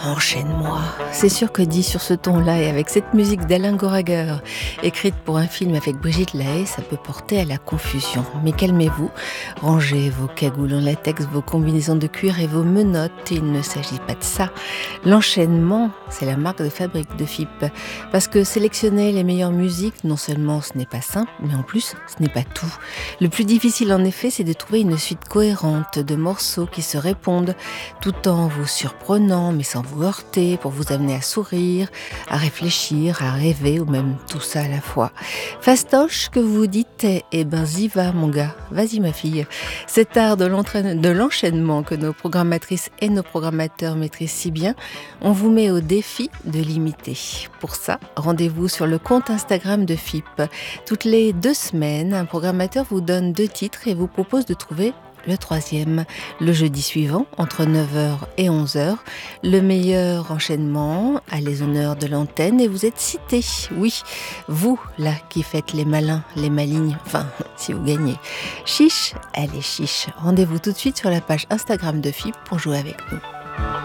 Enchaîne-moi. C'est sûr que dit sur ce ton-là et avec cette musique d'Alain Goraguer, écrite pour un film avec Brigitte Lahaie, ça peut porter à la confusion. Mais calmez-vous, rangez vos cagoules en latex, vos combinaisons de cuir et vos menottes. Il ne s'agit pas de ça. L'enchaînement, c'est la marque de fabrique de FIP. Parce que sélectionner les meilleures musiques, non seulement ce n'est pas simple, mais en plus, ce n'est pas tout. Le plus difficile en effet, c'est de trouver une suite cohérente de morceaux qui se répondent, tout en vous surprenant, mais sans vous heurter, pour vous amener à sourire, à réfléchir, à rêver, ou même tout ça à la fois. Fastoche, que vous dites, eh ben y va mon gars, vas-y ma fille. Cet art de l'enchaînement que nos programmatrices et nos programmateurs maîtrisent si bien, on vous met au défi de l'imiter. Pour ça, rendez-vous sur le compte Instagram de FIP. Toutes les 2 semaines, un programmateur vous donne 2 titres et vous propose de trouver le 3e, le jeudi suivant, entre 9h et 11h. Le meilleur enchaînement a les honneurs de l'antenne et vous êtes cité. Oui, vous, là, qui faites les malins, les malignes, enfin, si vous gagnez. Chiche, elle est chiche. Rendez-vous tout de suite sur la page Instagram de FIP pour jouer avec nous.